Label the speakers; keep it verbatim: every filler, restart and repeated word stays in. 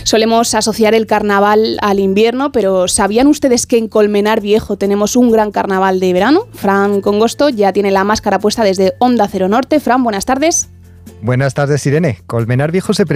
Speaker 1: Solemos asociar el carnaval al invierno, pero ¿sabían ustedes que en Colmenar Viejo tenemos un gran carnaval de verano? Fran Congosto ya tiene la máscara puesta desde Onda Cero Norte. Fran, buenas tardes.
Speaker 2: Buenas tardes, Irene. Colmenar Viejo se